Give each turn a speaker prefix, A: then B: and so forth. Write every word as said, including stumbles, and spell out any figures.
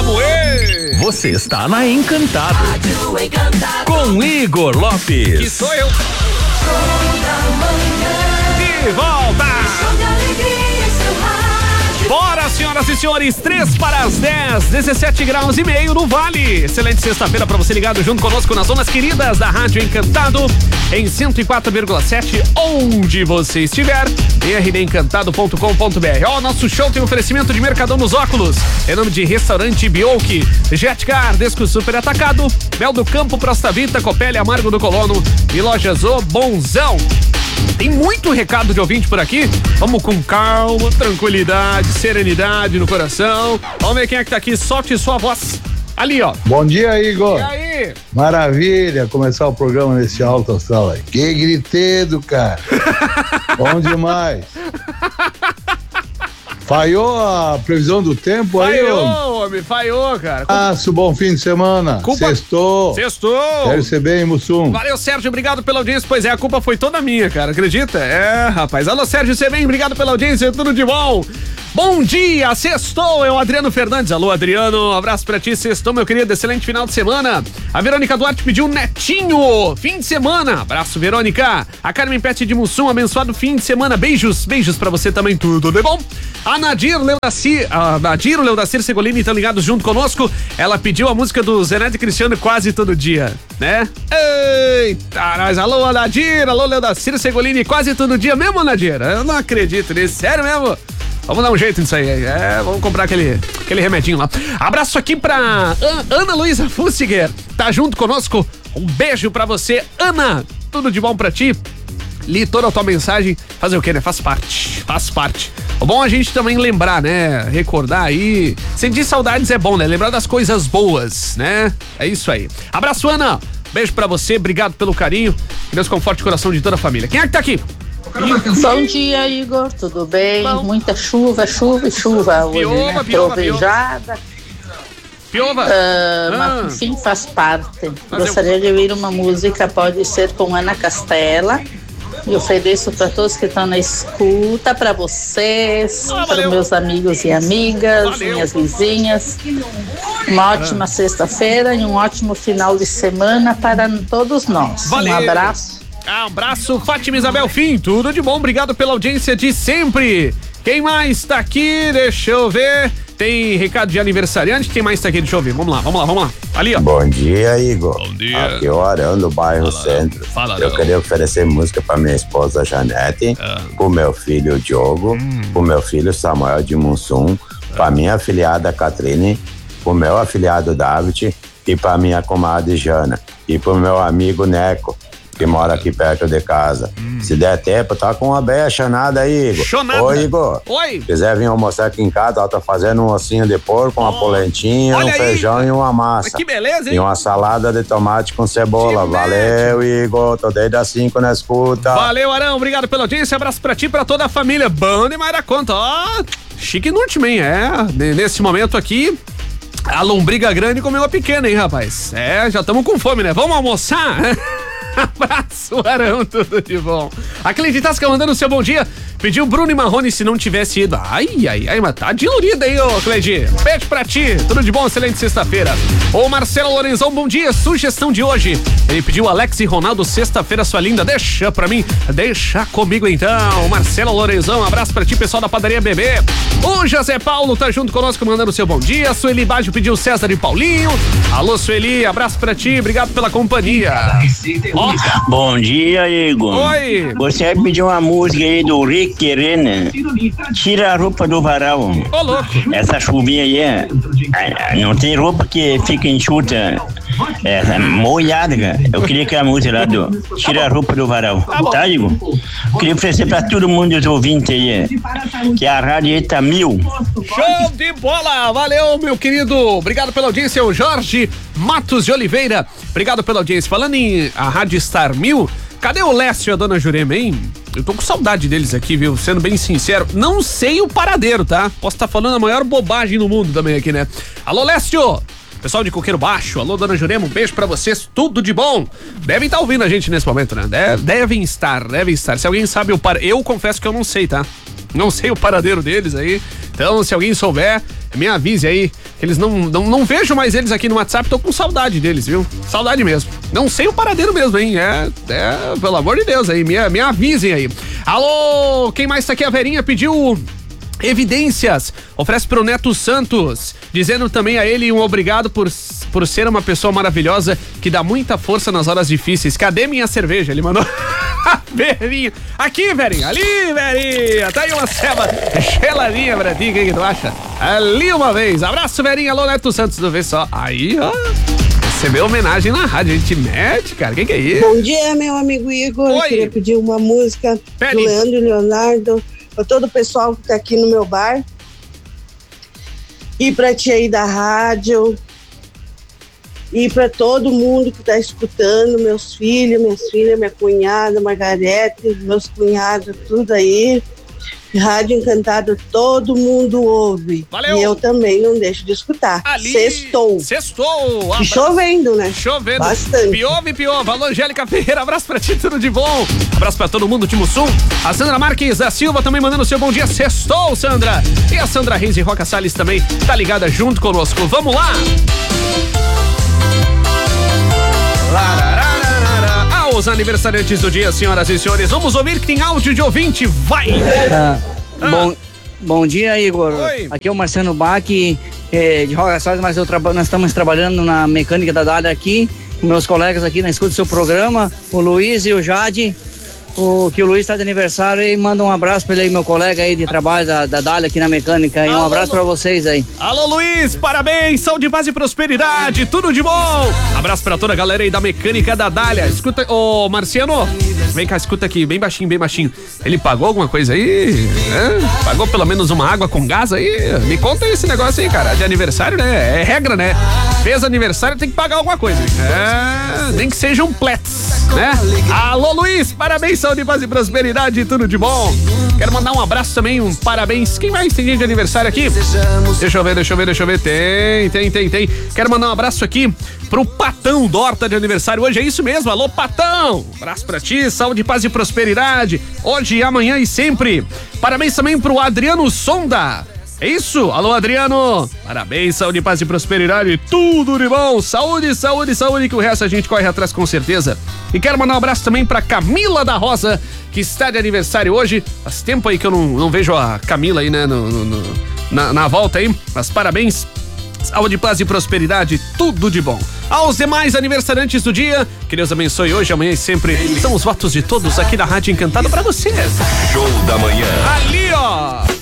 A: Moê!
B: Você está na Encantado.
C: Rádio Encantado.
B: Com Igor Lopes.
A: Que sou eu. De volta! Bora, senhoras e senhores, três para as dez, dezessete graus e meio no Vale. Excelente sexta-feira para você ligado junto conosco nas zonas queridas da Rádio Encantado, em cento e quatro vírgula sete, onde você estiver, b r d encantado ponto com ponto b r. Ó, nosso show tem oferecimento de Mercadão nos Óculos, em nome de Restaurante Bioki, Jetcar, Desco Super Atacado, Bel do Campo, Prostavita, Copelli, Amargo do Colono e Lojas O Bonzão. Tem muito recado de ouvinte por aqui. Vamos com calma, tranquilidade, serenidade no coração. Vamos ver quem é que tá aqui. Solte sua voz. Ali, ó.
D: Bom dia, Igor.
A: E aí?
D: Maravilha começar o programa nesse alto astral aí. Que gritedo, cara. Bom demais. Falhou a previsão do tempo aí,
A: Falhou,
D: homem?
A: homem, falhou, cara.
D: Passo, bom fim de semana.
A: Culpa...
D: Sextou.
A: Sextou.
D: Quero ser bem, Mussum.
A: Valeu, Sérgio, obrigado pela audiência. Pois é, a culpa foi toda minha, cara, acredita? É, rapaz. Alô, Sérgio, você bem? Obrigado pela audiência, tudo de bom. Bom dia, sextou, é o Adriano Fernandes. Alô, Adriano, um abraço pra ti, sextou, meu querido, excelente final de semana. A Verônica Duarte pediu um netinho, fim de semana. Abraço, Verônica. A Carmen Pet de Mussum, abençoado fim de semana. Beijos, beijos pra você também, tudo de bom? A Nadir Leodacir, a Nadir Leodacir Segolini estão ligados junto conosco. Ela pediu a música do Zeneto e Cristiano quase todo dia, né? Eita, nós, alô, Nadir, alô, Leodacir Segolini, quase todo dia mesmo, Nadir? Eu não acredito nisso, sério mesmo? Vamos dar um jeito nisso aí, é, vamos comprar aquele, aquele remedinho lá. Abraço aqui pra An- Ana Luísa Fussiger, tá junto conosco, um beijo pra você, Ana, tudo de bom pra ti? Li toda a tua mensagem, fazer o quê, né? Faz parte, faz parte. O bom é a gente também lembrar, né? Recordar aí, sentir saudades é bom, né? Lembrar das coisas boas, né? É isso aí. Abraço, Ana, beijo pra você, obrigado pelo carinho, que Deus conforte o coração de toda a família. Quem é que tá aqui?
E: Bom dia, Igor, tudo bem? Bom. Muita chuva, chuva e chuva hoje,
A: piova,
E: né?
A: piova,
E: Trovejada.
A: Piova.
E: Uh,
A: ah.
E: Mas enfim, faz parte.
A: Mas
E: Gostaria
A: eu...
E: de ouvir uma música, pode ser com Ana Castela. E ofereço para todos que estão na escuta, para vocês,
A: ah,
E: para meus amigos e amigas,
A: valeu.
E: Minhas vizinhas. Uma ótima ah. sexta-feira e um ótimo final de semana para todos nós.
A: Valeu.
E: Um abraço.
A: Ah, um abraço, Fátima Isabel Fim, tudo de bom, obrigado pela audiência de sempre. Quem mais tá aqui? Deixa eu ver. Tem recado de aniversariante, quem mais tá aqui? Deixa eu ver, vamos lá, vamos lá, vamos lá. Ali, ó.
F: Bom dia, Igor.
A: Bom dia.
F: Aqui é o Arão do bairro
A: Fala,
F: Centro.
A: Fala,
F: eu
A: não.
F: queria oferecer música pra minha esposa Janete,
A: ah.
F: pro meu filho Diogo, hum. pro meu filho Samuel de Mussum, ah. pra minha afilhada Catrine, pro meu afilhado David e pra minha comadre Jana e pro meu amigo Neco, que mora aqui perto de casa. Hum. Se der tempo, tá com uma beia chanada aí, Igor.
A: Chonada.
F: Oi, Igor.
A: Oi.
F: Se quiser vir almoçar aqui em casa, ela tá fazendo um ossinho de porco, uma oh. polentinha,
A: Olha
F: um
A: aí.
F: feijão e uma massa.
A: Mas que beleza, hein?
F: E uma salada de tomate com cebola.
A: Que
F: Valeu, Igor. Tô desde as cinco na escuta.
A: Valeu, Arão. Obrigado pela audiência. Abraço pra ti e pra toda a família. Bom demais da conta. Ó, chique no último, hein? É, nesse momento aqui, a lombriga grande comeu a pequena, hein, rapaz? É, já estamos com fome, né? Vamos almoçar? Abraço, Arão, tudo de bom. Aquele Tasca mandando o seu bom dia. Pediu Bruno e Marrone se não tivesse ido. Ai, ai, ai, mas tá dilurida aí, ô Cleide. Beijo pra ti, tudo de bom, excelente sexta-feira. Ô Marcelo Lorenzão, bom dia, sugestão de hoje. Ele pediu Alex e Ronaldo, sexta-feira, sua linda. Deixa pra mim, deixa comigo então. Marcelo Lorenzão, um abraço pra ti, pessoal da Padaria Bebê. O José Paulo tá junto conosco, mandando o seu bom dia. Sueli Baggio pediu César e Paulinho. Alô, Sueli, abraço pra ti, obrigado pela companhia.
G: Ó. Bom dia, Igor.
A: Oi.
G: Você pediu uma música aí do Rick Querene. Tira a roupa do varal.
A: Ô, louco.
G: Essa chuvinha aí é, é, não tem roupa que fica enxuta, é, molhada, cara. Eu queria que a música lá do Tira a roupa do varal. Tá, tá, Igor? Queria oferecer pra todo mundo os ouvintes aí, que a rádio aí tá mil.
A: Show de bola! Valeu, meu querido. Obrigado pela audiência, o Jorge Matos de Oliveira. Obrigado pela audiência. Falando em a Rádio Star Mil, cadê o Lécio e a dona Jurema, hein? Eu tô com saudade deles aqui, viu? Sendo bem sincero, não sei o paradeiro, tá? Posso estar tá falando a maior bobagem no mundo também aqui, né? Alô, Lécio! Pessoal de Coqueiro Baixo, alô, dona Jurema, um beijo pra vocês, tudo de bom. Devem estar tá ouvindo a gente nesse momento, né? Deve, devem estar, devem estar. Se alguém sabe o par... Eu confesso que eu não sei, tá? Não sei o paradeiro deles aí. Então, se alguém souber, me avise aí. Eles não, não, não vejo mais eles aqui no WhatsApp, tô com saudade deles, viu? Saudade mesmo. Não sei o paradeiro mesmo, hein? É, é pelo amor de Deus aí, me, me avisem aí. Alô, quem mais tá aqui? A Verinha pediu evidências, oferece pro Neto Santos, dizendo também a ele um obrigado por, por ser uma pessoa maravilhosa que dá muita força nas horas difíceis. Cadê minha cerveja? Ele mandou. Verinha, aqui, Verinha, ali, Verinha, tá aí uma ceba geladinha pra ti, o que que tu acha? Ali uma vez, abraço, Verinha, alô, Neto Santos, do Vê Só, aí, ó, recebeu homenagem na rádio, a gente mete, cara, o que que é isso?
C: Bom dia, meu amigo Igor.
A: Oi.
C: Eu queria pedir uma música
A: Pede.
C: do Leandro e Leonardo pra todo o pessoal que tá aqui no meu bar e pra tia aí da rádio e pra todo mundo que tá escutando, meus filhos, minhas filhas, minha cunhada, Margarete, meus cunhados, tudo aí. Rádio Encantado, todo mundo ouve.
A: Valeu.
C: E eu também não deixo de escutar.
A: Ali,
C: Sextou.
A: Sextou.
C: E chovendo, né?
A: Chovendo.
C: Bastante.
A: Piove, piove. Alô, Angélica Ferreira, abraço pra ti, tudo de bom. Abraço pra todo mundo, Timo Sul. A Sandra Marques da Silva também mandando o seu bom dia. Sextou, Sandra. E a Sandra Reis e Roca Salles também tá ligada junto conosco. Vamos lá. Ah, os aniversariantes do dia, senhoras e senhores. Vamos ouvir que tem áudio de ouvinte. Vai.
H: Ah,
A: Ah.
H: Bom, bom dia, Igor.
A: Oi.
H: Aqui é o Marciano Bach, eh, de Roga Salles, mas eu traba- nós estamos trabalhando na mecânica da Dália aqui, com meus colegas aqui na escuta do seu programa, o Luiz e o Jade. O, que o Luiz está de aniversário e manda um abraço para ele aí, meu colega aí de trabalho da, da Dália aqui na mecânica. E um
A: Alô,
H: abraço para vocês aí.
A: Alô, Luiz, parabéns, saúde, paz e prosperidade, tudo de bom. Abraço pra toda a galera aí da mecânica da Dália. Escuta, ô Marciano, vem cá, escuta aqui, bem baixinho, bem baixinho. Ele pagou alguma coisa aí? É? Pagou pelo menos uma água com gás aí? Me conta esse negócio aí, cara, de aniversário, né? É regra, né? Fez aniversário, tem que pagar alguma coisa. É, nem que seja um plets, né? Alô, Luiz, parabéns, saúde, paz e prosperidade, tudo de bom. Quero mandar um abraço também, um parabéns. Quem mais tem dia de aniversário aqui? Deixa eu ver, deixa eu ver, deixa eu ver. Tem, tem, tem, tem. Quero mandar um abraço aqui pro Patão Dorta de aniversário hoje. É isso mesmo, alô, Patão. Abraço pra ti, saúde, paz e prosperidade. Hoje, amanhã e sempre. Parabéns também pro Adriano Sonda. É isso? Alô, Adriano. Parabéns, saúde, paz e prosperidade. Tudo de bom. Saúde, saúde, saúde, que o resto a gente corre atrás com certeza. E quero mandar um abraço também pra Camila da Rosa, que está de aniversário hoje. Faz tempo aí que eu não, não vejo a Camila aí, né, no, no, no, na, na volta aí. Mas parabéns. Saúde, paz e prosperidade, tudo de bom. Aos demais aniversariantes do dia, que Deus abençoe hoje, amanhã e sempre. São os votos de todos aqui da Rádio Encantado pra vocês.
B: Show da manhã.
A: Ali, ó.